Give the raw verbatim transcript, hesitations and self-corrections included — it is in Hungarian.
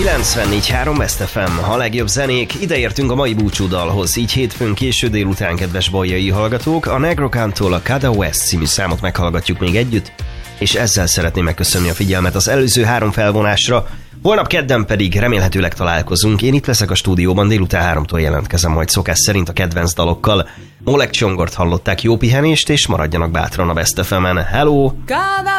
kilencvennégy három West ef em, a legjobb zenék. Ide értünk a mai búcsúdalhoz, így hétfőn késő délután, kedves baljai hallgatók. A Negrokantól a Kada West című számot meghallgatjuk még együtt, és ezzel szeretném megköszönni a figyelmet az előző három felvonásra. Holnap kedden pedig remélhetőleg találkozunk. Én itt leszek a stúdióban, délután háromtól jelentkezem majd szokás szerint a kedvenc dalokkal. Molek Csongort hallották, jó pihenést, és maradjanak bátran a West ef emen. Hello!